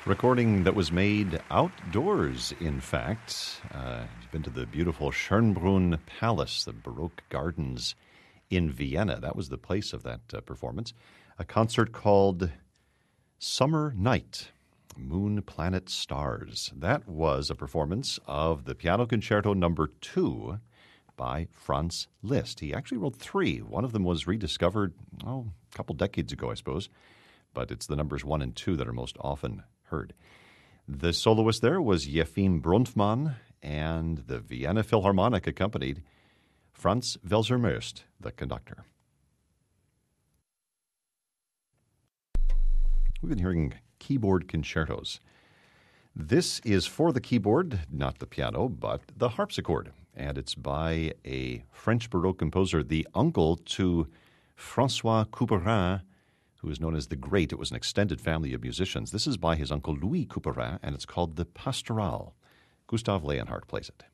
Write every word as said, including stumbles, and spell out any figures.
Recording that was made outdoors, in fact. Uh, you've been to the beautiful Schönbrunn Palace, the Baroque gardens in Vienna. That was the place of that uh, performance. A concert called Summer Night, Moon, Planet, Stars. That was a performance of the Piano Concerto Number Two by Franz Liszt. He actually wrote three. One of them was rediscovered, oh, a couple decades ago, I suppose. But it's the numbers one and two that are most often heard. The soloist there was Yefim Brunfmann, and the Vienna Philharmonic accompanied Franz Welser-Möst, the conductor. We've been hearing keyboard concertos. This is for the keyboard, not the piano, but the harpsichord. And it's by a French Baroque composer, the uncle to François Couperin, who is known as the Great. It was an extended family of musicians. This is by his uncle Louis Couperin, and it's called the Pastorale. Gustav Leonhardt plays it.